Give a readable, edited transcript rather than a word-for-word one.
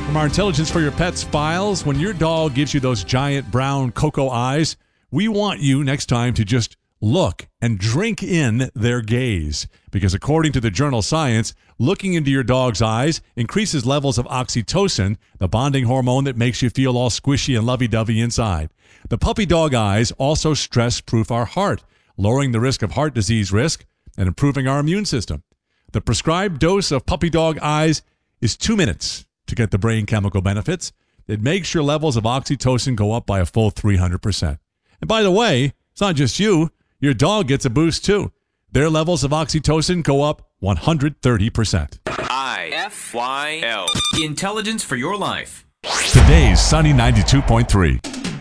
From our Intelligence for Your Pets files, when your dog gives you those giant brown cocoa eyes, we want you next time to just look and drink in their gaze. Because according to the journal Science, looking into your dog's eyes increases levels of oxytocin, the bonding hormone that makes you feel all squishy and lovey-dovey inside. The puppy dog eyes also stress-proof our heart, lowering the risk of heart disease risk and improving our immune system. The prescribed dose of puppy dog eyes is 2 minutes to get the brain chemical benefits. It makes your levels of oxytocin go up by a full 300%. And by the way, it's not just you. Your dog gets a boost too. Their levels of oxytocin go up 130%. IFYL. Intelligence for your life. Today's Sunny 92.3.